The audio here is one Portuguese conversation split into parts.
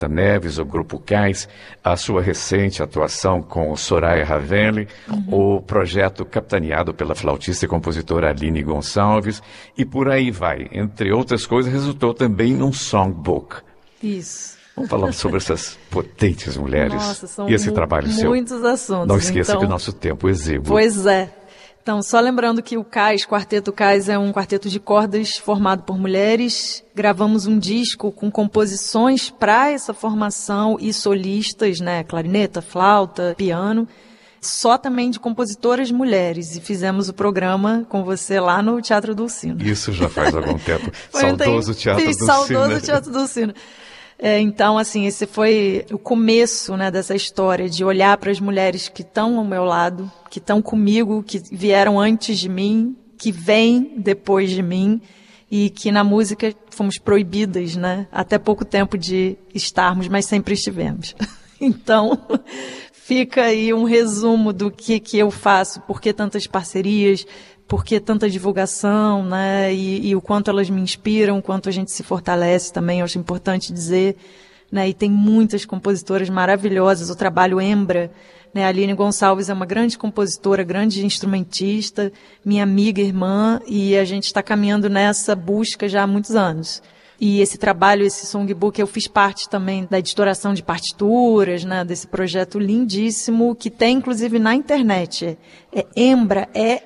Neves, o Grupo Cais, a sua recente atuação com Soraya Ravelli, o projeto capitaneado pela flautista e compositora Aline Gonçalves, e por aí vai. Entre outras coisas, resultou também num songbook. Isso. Vamos falar sobre essas potentes mulheres. Nossa, são e esse trabalho seu. Muitos assuntos. Não esqueça que o nosso tempo é exíguo. Pois é. Então, só lembrando que o Cais, Quarteto Cais, é um quarteto de cordas formado por mulheres. Gravamos um disco com composições para essa formação e solistas, né? Clarineta, flauta, piano. Só também de compositoras mulheres. E fizemos o programa com você lá no Teatro Dulcina. Isso já faz algum tempo. Saudoso Teatro Dulcina. Saudoso Teatro Dulcina. Então, assim, esse foi o começo, né, dessa história de olhar para as mulheres que estão ao meu lado, que estão comigo, que vieram antes de mim, que vêm depois de mim e que na música fomos proibidas, né, até pouco tempo de estarmos, mas sempre estivemos. Então, fica aí um resumo do que eu faço, por que tantas parcerias, por que tanta divulgação, né? E o quanto elas me inspiram, o quanto a gente se fortalece também, eu acho importante dizer, né? E tem muitas compositoras maravilhosas, o trabalho Embra, né? A Aline Gonçalves é uma grande compositora, grande instrumentista, minha amiga, irmã, e a gente está caminhando nessa busca já há muitos anos. E esse trabalho, esse songbook, eu fiz parte também da editoração de partituras, né, desse projeto lindíssimo, que tem inclusive na internet. É Embra,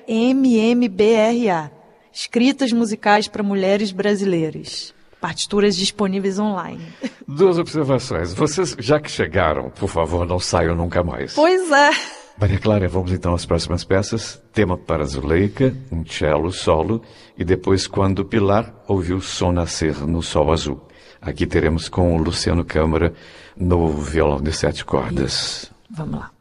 EMMBRA. Escritas musicais para mulheres brasileiras. Partituras disponíveis online. 2 observações. Vocês, já que chegaram, por favor, não saiam nunca mais. Pois é. Maria Clara, vamos então às próximas peças. Tema para Zuleika, um cello solo, e depois Quando Pilar ouviu o som nascer no sol azul. Aqui teremos com o Luciano Câmara no violão de 7 cordas. Vamos lá.